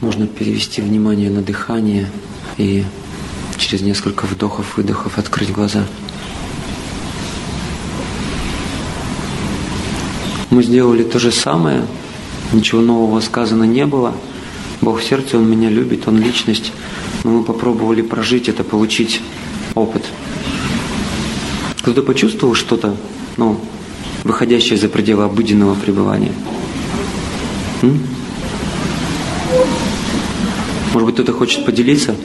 Можно перевести внимание на дыхание и через несколько вдохов-выдохов открыть глаза. Мы сделали то же самое, ничего нового сказано не было. Бог в сердце, Он меня любит, Он личность. Но мы попробовали прожить это, получить опыт. Кто-то почувствовал что-то, выходящее за пределы обыденного пребывания? Может быть, кто-то хочет поделиться?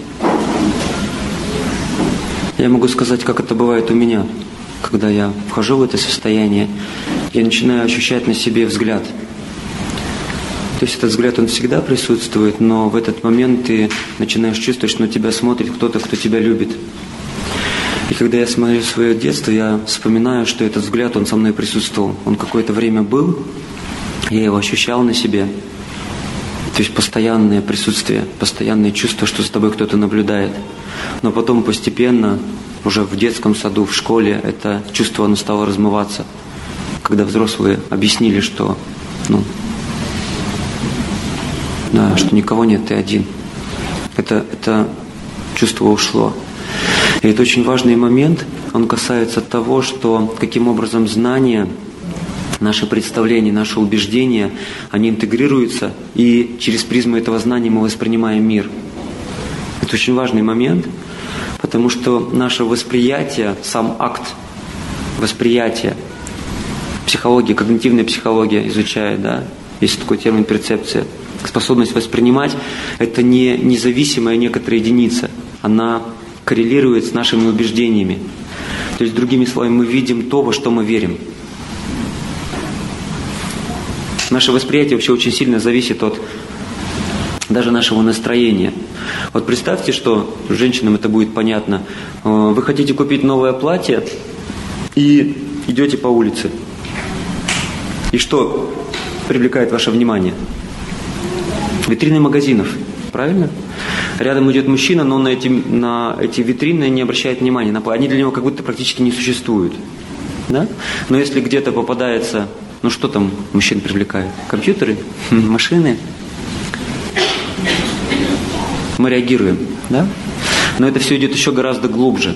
Я могу сказать, как это бывает у меня. Когда я вхожу в это состояние, я начинаю ощущать на себе взгляд. То есть этот взгляд, он всегда присутствует, но в этот момент ты начинаешь чувствовать, что на тебя смотрит кто-то, кто тебя любит. И когда я смотрю свое детство, я вспоминаю, что этот взгляд, он со мной присутствовал. Он какое-то время был, я его ощущал на себе. То есть постоянное присутствие, постоянное чувство, что с тобой кто-то наблюдает. Но потом постепенно, уже в детском саду, в школе, это чувство, оно стало размываться. Когда взрослые объяснили, что, что никого нет, ты один. Это чувство ушло. И это очень важный момент, он касается того, что каким образом знания, наши представления, наши убеждения, они интегрируются, и через призму этого знания мы воспринимаем мир. Это очень важный момент, потому что наше восприятие, сам акт восприятия, психология, когнитивная психология изучает, есть такой термин перцепция. Способность воспринимать – это не независимая некоторая единица, она коррелирует с нашими убеждениями. То есть, другими словами, мы видим то, во что мы верим. Наше восприятие вообще очень сильно зависит от даже нашего настроения. Вот представьте, что женщинам это будет понятно. Вы хотите купить новое платье и идете по улице. И что привлекает ваше внимание? Витрины магазинов, правильно? Рядом идет мужчина, но на эти витрины не обращает внимания. Они для него как будто практически не существуют. Да? Но если где-то попадается, что там мужчин привлекает? Компьютеры, машины. Мы реагируем, да? Но это все идет еще гораздо глубже.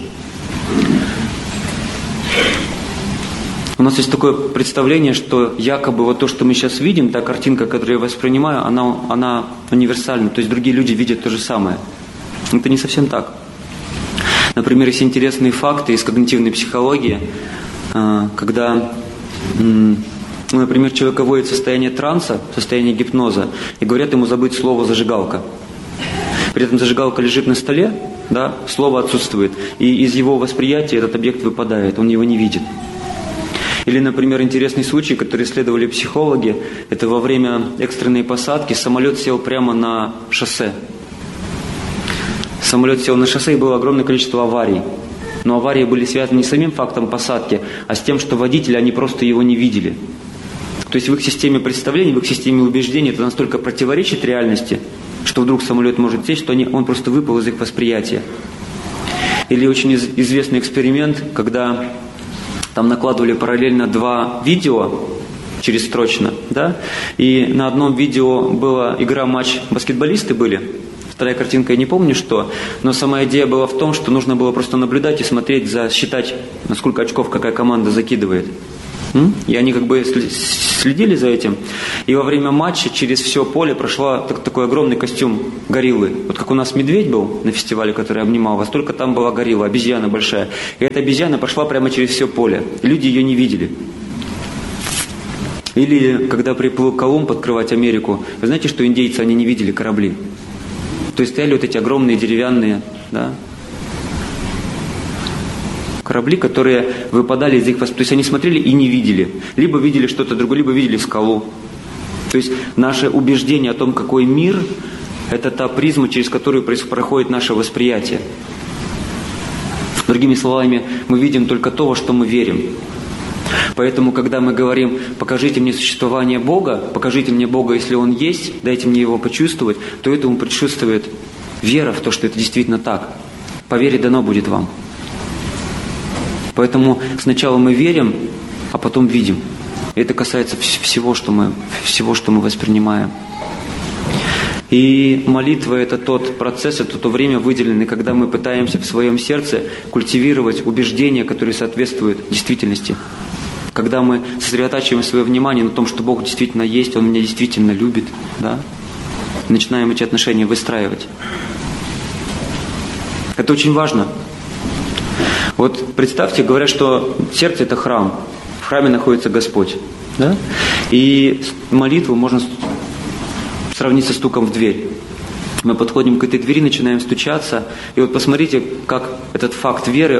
У нас есть такое представление, что якобы вот то, что мы сейчас видим, та картинка, которую я воспринимаю, она универсальна. То есть другие люди видят то же самое. Это не совсем так. Например, есть интересные факты из когнитивной психологии, когда, например, человека вводит в состояние транса, в состояние гипноза, и говорят ему забыть слово «зажигалка». При этом зажигалка лежит на столе, слово отсутствует, и из его восприятия этот объект выпадает, он его не видит. Или, например, интересный случай, который исследовали психологи, это во время экстренной посадки самолет сел прямо на шоссе. Самолет сел на шоссе, и было огромное количество аварий. Но аварии были связаны не с самим фактом посадки, а с тем, что водители, они просто его не видели. То есть в их системе представлений, в их системе убеждений это настолько противоречит реальности, что вдруг самолет может сесть, что он просто выпал из их восприятия. Или очень известный эксперимент, когда там накладывали параллельно 2 видео черезстрочно, и на одном видео была игра-матч, баскетболисты были, вторая картинка я не помню что, но сама идея была в том, что нужно было просто наблюдать и смотреть, считать, на сколько очков какая команда закидывает. И они следили за этим. И во время матча через все поле прошла такой огромный костюм гориллы. Вот как у нас медведь был на фестивале, который обнимал вас, только там была горилла, обезьяна большая. И эта обезьяна прошла прямо через все поле. Люди ее не видели. Или когда приплыл Колумб открывать Америку, вы знаете, что индейцы, они не видели корабли. То есть стояли вот эти огромные деревянные, корабли, которые выпадали из их восприятия. То есть они смотрели и не видели. Либо видели что-то другое, либо видели скалу. То есть наше убеждение о том, какой мир, это та призма, через которую проходит наше восприятие. Другими словами, мы видим только то, во что мы верим. Поэтому, когда мы говорим, покажите мне существование Бога, покажите мне Бога, если Он есть, дайте мне Его почувствовать, то этому предшествует вера в то, что это действительно так. По вере дано будет вам. Поэтому сначала мы верим, а потом видим. И это касается всего, что мы воспринимаем. И молитва – это тот процесс, это то время выделенное, когда мы пытаемся в своем сердце культивировать убеждения, которые соответствуют действительности. Когда мы сосредотачиваем свое внимание на том, что Бог действительно есть, Он меня действительно любит, да? Начинаем эти отношения выстраивать. Это очень важно. Вот представьте, говорят, что сердце – это храм. В храме находится Господь. Да? И молитву можно сравнить со стуком в дверь. Мы подходим к этой двери, начинаем стучаться. И вот посмотрите, как этот факт веры,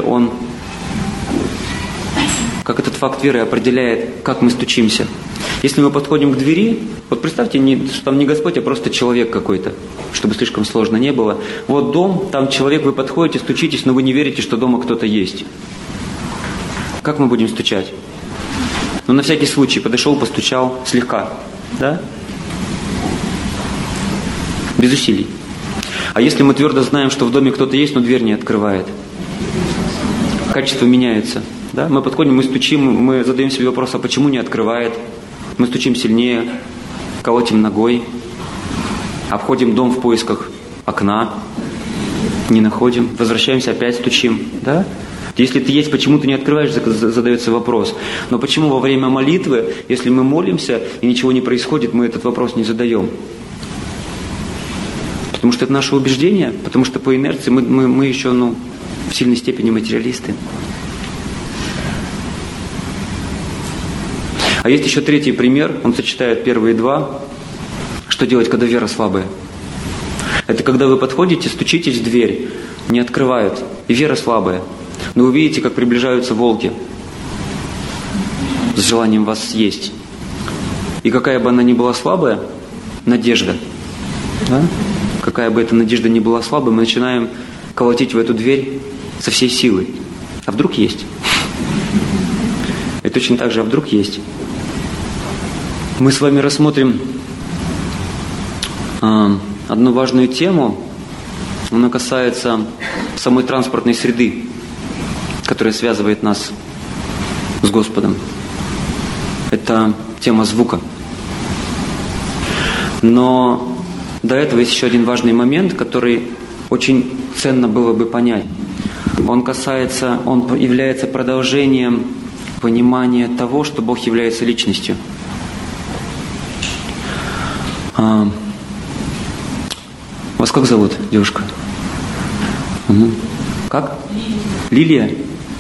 определяет, как мы стучимся. Если мы подходим к двери, вот представьте, что там не Господь, а просто человек какой-то, чтобы слишком сложно не было. Вот дом, там человек, вы подходите, стучитесь, но вы не верите, что дома кто-то есть. Как мы будем стучать? Ну, на всякий случай, подошел, постучал слегка, да? Без усилий. А если мы твердо знаем, что в доме кто-то есть, но дверь не открывает? Качество меняется. Да? Мы подходим, мы стучим, мы задаем себе вопрос, а почему не открывает? Мы стучим сильнее, колотим ногой, обходим дом в поисках окна, не находим, возвращаемся, опять стучим. Да? Если ты есть, почему ты не открываешь, задается вопрос. Но почему во время молитвы, если мы молимся и ничего не происходит, мы этот вопрос не задаем? Потому что это наше убеждение, потому что по инерции мы еще в сильной степени материалисты. А есть еще третий пример, он сочетает первые два. Что делать, когда вера слабая? Это когда вы подходите, стучитесь в дверь, не открывают, и вера слабая. Но вы видите, как приближаются волки с желанием вас съесть. И какая бы она ни была слабая, надежда. Да? Какая бы эта надежда ни была слабой, мы начинаем колотить в эту дверь со всей силой. А вдруг есть? И точно так же, а вдруг есть? Мы с вами рассмотрим одну важную тему. Она касается самой транспортной среды, которая связывает нас с Господом. Это тема звука. Но до этого есть еще один важный момент, который очень ценно было бы понять. Он является продолжением понимания того, что Бог является личностью. Вас как зовут, девушка? Угу. Как? Лилия.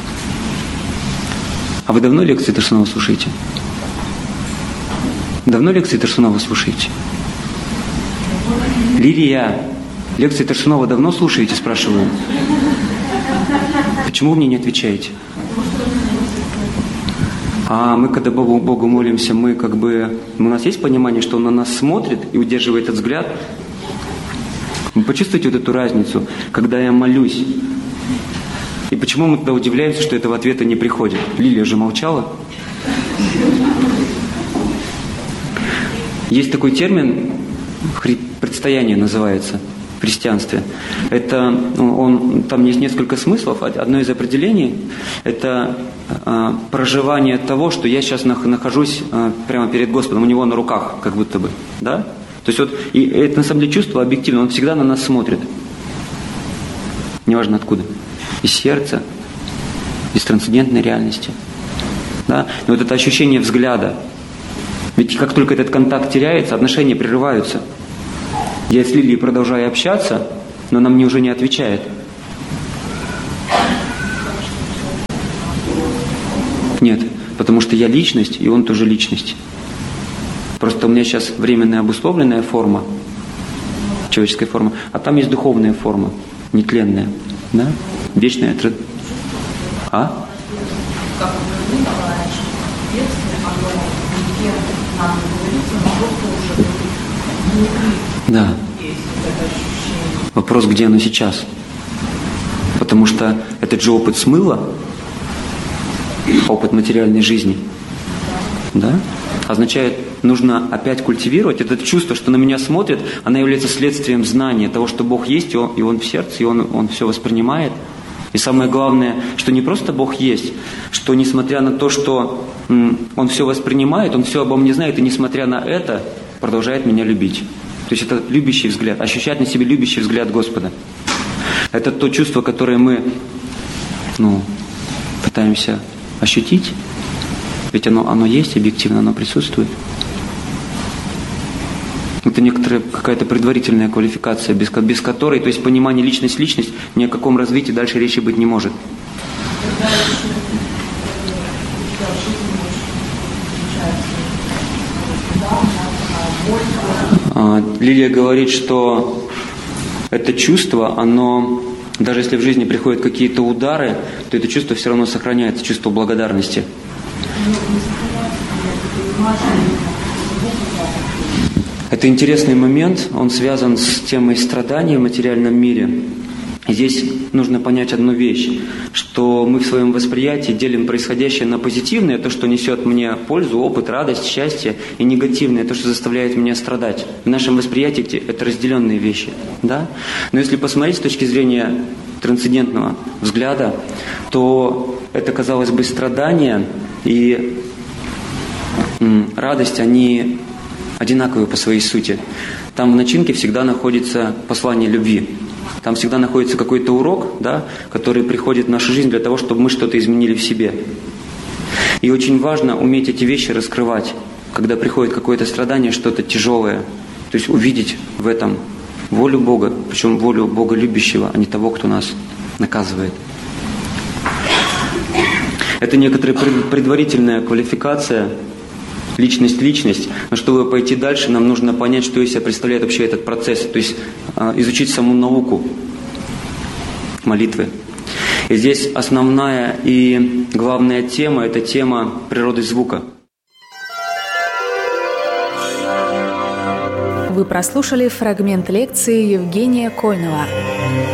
А вы давно лекции Тарсунова слушаете? Давно лекции Тарсунова слушаете? Лилия, лекции Тарсунова давно слушаете, спрашиваю? Почему вы мне не отвечаете? А мы, когда Богу молимся, у нас есть понимание, что Он на нас смотрит и удерживает этот взгляд. Вы почувствуйте вот эту разницу, когда я молюсь. И почему мы тогда удивляемся, что этого ответа не приходит? Лилия же молчала. Есть такой термин, предстояние называется в христианстве. Там есть несколько смыслов. Одно из определений – это проживание того, что я сейчас нахожусь прямо перед Господом, у Него на руках, как будто бы. Да? То есть и это на самом деле чувство объективно, Он всегда на нас смотрит. Неважно откуда. Из сердца, из трансцендентной реальности. Да? И вот это ощущение взгляда. Ведь как только этот контакт теряется, отношения прерываются. Я с Лилией продолжаю общаться, но она мне уже не отвечает. Нет, потому что я личность, и он тоже личность. Просто у меня сейчас временная обусловленная форма, человеческая форма, а там есть духовная форма, нетленная, да? Вечная. А? Да. Вопрос, где оно сейчас? Потому что этот же опыт смыла, опыт материальной жизни, да, означает, нужно опять культивировать это чувство, что на меня смотрят, оно является следствием знания того, что Бог есть, и Он в сердце, и Он все воспринимает. И самое главное, что не просто Бог есть, что несмотря на то, что Он все воспринимает, Он все обо мне знает, и несмотря на это, продолжает меня любить. То То есть это любящий взгляд, ощущать на себе любящий взгляд Господа. Это то чувство, которое мы пытаемся ощутить, ведь оно есть объективно, оно присутствует. Это некоторая какая-то предварительная квалификация, без которой, то есть понимание личность, ни о каком развитии дальше речи быть не может. Лилия говорит, что это чувство, оно, даже если в жизни приходят какие-то удары, то это чувство все равно сохраняется, чувство благодарности. Это интересный момент, он связан с темой страданий в материальном мире. Здесь нужно понять одну вещь, что мы в своем восприятии делим происходящее на позитивное, то, что несет мне пользу, опыт, радость, счастье, и негативное, то, что заставляет меня страдать. В нашем восприятии это разделенные вещи. Да? Но если посмотреть с точки зрения трансцендентного взгляда, то это, казалось бы, страдания и радость, они одинаковые по своей сути. Там в начинке всегда находится послание любви. Там всегда находится какой-то урок, да, который приходит в нашу жизнь для того, чтобы мы что-то изменили в себе. И очень важно уметь эти вещи раскрывать, когда приходит какое-то страдание, что-то тяжелое. То есть увидеть в этом волю Бога, причем волю Бога любящего, а не того, кто нас наказывает. Это некоторая предварительная квалификация, личность. Но чтобы пойти дальше, нам нужно понять, что из себя представляет вообще этот процесс. То есть изучить саму науку молитвы. И здесь основная и главная тема – это тема природы звука. Вы прослушали фрагмент лекции Евгения Койнова.